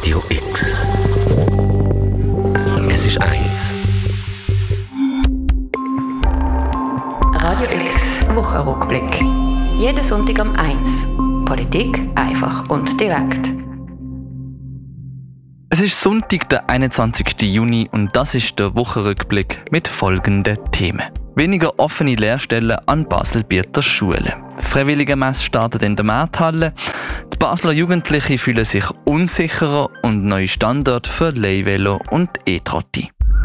Radio X. Es ist 1. Radio X Wochenrückblick. Jeden Sonntag um 1. Politik einfach und direkt. Es ist Sonntag, der 21. Juni und das ist der Wochenrückblick mit folgenden Themen. Weniger offene Lehrstellen an Basel-Bieter Schulen. Freiwillige Messe startet in der Markthalle. Die Basler Jugendliche fühlen sich unsicherer und neue Standorte für Leihvelo und E-Trotti.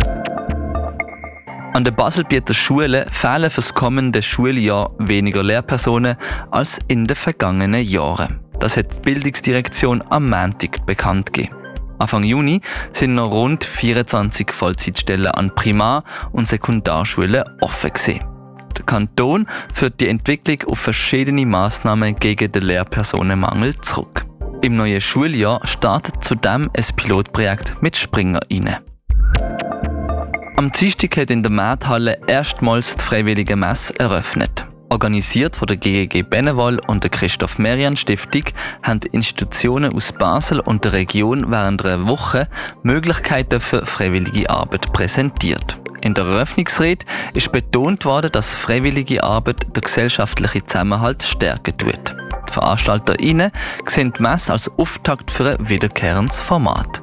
An den Basel-Bieter Schulen fehlen für das kommende Schuljahr weniger Lehrpersonen als in den vergangenen Jahren. Das hat die Bildungsdirektion am Montag bekannt gegeben. Anfang Juni sind noch rund 24 Vollzeitstellen an Primar- und Sekundarschulen offen gewesen. Der Kanton führt die Entwicklung auf verschiedene Massnahmen gegen den Lehrpersonenmangel zurück. Im neuen Schuljahr startet zudem ein Pilotprojekt mit Springer rein. Am Dienstag hat in der Markthalle erstmals die Freiwillige Messe eröffnet. Organisiert von der GGG Benevol und der Christoph-Merian-Stiftung haben Institutionen aus Basel und der Region während einer Woche Möglichkeiten für freiwillige Arbeit präsentiert. In der Eröffnungsrede ist betont worden, dass freiwillige Arbeit den gesellschaftlichen Zusammenhalt stärken tut. Die VeranstalterInnen sehen die Messe als Auftakt für ein wiederkehrendes Format.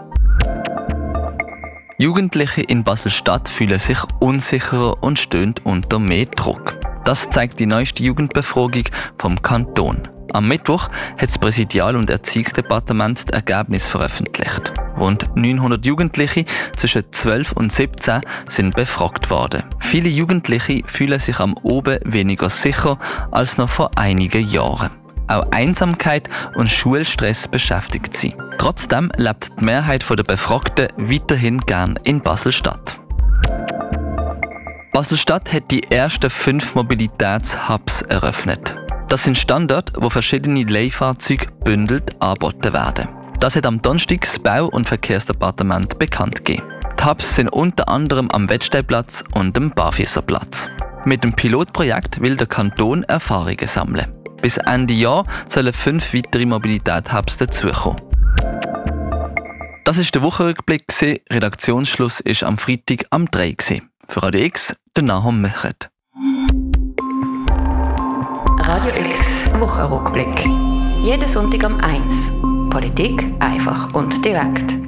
Jugendliche in Basel-Stadt fühlen sich unsicherer und stehen unter mehr Druck. Das zeigt die neueste Jugendbefragung vom Kanton. Am Mittwoch hat das Präsidial- und Erziehungsdepartement das Ergebnis veröffentlicht. Rund 900 Jugendliche zwischen 12 und 17 sind befragt worden. Viele Jugendliche fühlen sich am Oben weniger sicher als noch vor einigen Jahren. Auch Einsamkeit und Schulstress beschäftigt sie. Trotzdem lebt die Mehrheit der Befragten weiterhin gern in Basel-Stadt. Basel-Stadt hat die ersten 5 Mobilitätshubs eröffnet. Das sind Standorte, wo verschiedene Leihfahrzeuge bündelt angeboten werden. Das hat am Donnerstag das Bau- und Verkehrsdepartement bekannt gegeben. Die Hubs sind unter anderem am Wettsteinplatz und am Barfüsserplatz. Mit dem Pilotprojekt will der Kanton Erfahrungen sammeln. Bis Ende Jahr sollen 5 weitere Mobilitätshubs dazukommen. Das war der Wochenrückblick. Redaktionsschluss war am Freitag am 3. Für Radio X, der Nahum Mechert. Radio X Wochenrückblick. Jeden Sonntag um 1. Politik einfach und direkt.